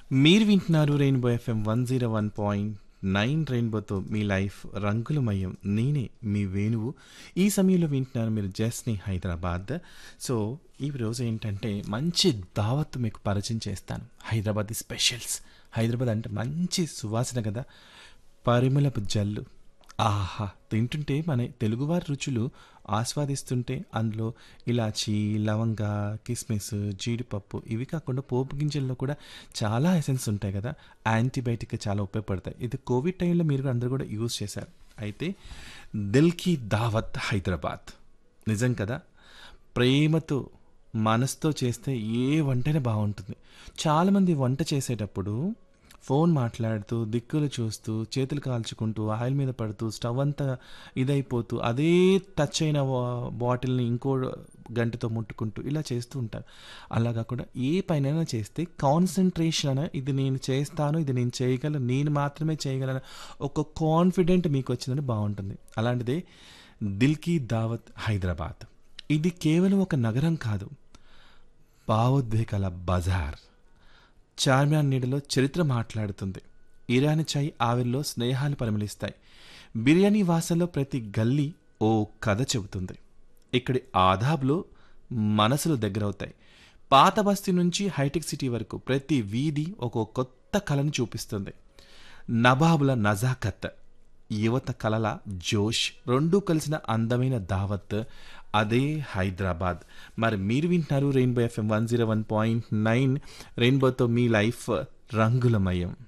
మీరు వింటున్నారు rainbow FM 101.9 రెయిన్బోతో మీ లైఫ్ రంగులమయం. నేనే మీ వేణువు. ఈ సమయంలో వింటున్నారు మీరు జస్ని హైదరాబాద్. సో ఈ రోజు ఏంటంటే మంచి దావత్ మీకు పరిచయం చేస్తాను. హైదరాబాద్ స్పెషల్స్. హైదరాబాద్ అంటే మంచి సువాసన కదా, పరిమళపు జల్లు. ఆహా, తింటుంటే మన తెలుగువారి రుచులు ఆస్వాదిస్తుంటే అందులో ఇలాచి, లవంగ, కిస్మిస్, జీడిపప్పు ఇవి కాకుండా పోపు గింజల్లో కూడా చాలా ఎసెన్స్ ఉంటాయి కదా, యాంటీబయాటిక్గా చాలా ఉపయోగపడతాయి. ఇది కోవిడ్ టైంలో మీరు అందరూ కూడా యూజ్ చేశారు. అయితే దిల్కి దావత్ హైదరాబాద్ నిజం కదా, ప్రేమతో మనసుతో చేస్తే ఏ వంటనే బాగుంటుంది. చాలామంది వంట చేసేటప్పుడు ఫోన్ మాట్లాడుతూ, దిక్కులు చూస్తూ, చేతులు కాల్చుకుంటూ, ఆయిల్ మీద పడుతూ, స్టవ్ అంతా ఇదైపోతూ, అదే టచ్ అయిన బాటిల్ని ఇంకో గంటతో ముట్టుకుంటూ ఇలా చేస్తూ ఉంటారు. అలా కాకుండా ఏ పైనైనా చేస్తే కాన్సన్ట్రేషన్ అనే, ఇది నేను చేస్తాను, ఇది నేను చేయగలను, నేను మాత్రమే చేయగలను, ఒక కాన్ఫిడెంట్ మీకు వచ్చిందని బాగుంటుంది. అలాంటిదే దిల్కి దావత్ హైదరాబాద్. ఇది కేవలం ఒక నగరం కాదు, భావోద్వేగాల బజార్. చార్మినార్ నీడలో చరిత్ర మాట్లాడుతుంది. ఇరానీ చాయ్ ఆవిరిలో స్నేహాలు పరిమళిస్తాయి. బిర్యానీ వాసనలో ప్రతి గల్లీ ఓ కథ చెబుతుంది. ఇక్కడి ఆదాబ్లో మనసులు దగ్గరవుతాయి. పాత బస్తీ నుంచి హైటెక్ సిటీ వరకు ప్రతి వీధి ఒక కొత్త కళను చూపిస్తుంది. నవాబుల నజాకత్, యువత కళల జోష్ రెండూ కలిసిన అందమైన దావత్, అదే హైదరాబాద్. మరి మీరు వింటున్నారు రెయిన్బో ఎఫ్ఎం 101.9 రెయిన్బోతో మీ లైఫ్ రంగులమయం.